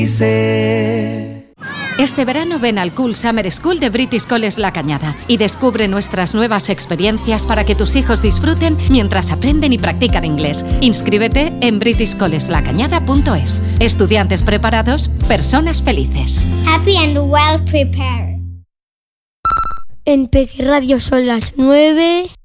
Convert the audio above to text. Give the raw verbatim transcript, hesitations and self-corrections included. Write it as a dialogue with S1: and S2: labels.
S1: Este verano ven al Cool Summer School de British College La Cañada y descubre nuestras nuevas experiencias para que tus hijos disfruten mientras aprenden y practican inglés. Inscríbete en british college la cañada punto es. Estudiantes preparados, personas felices.
S2: Happy and well prepared.
S3: En Peque Radio son las nueve.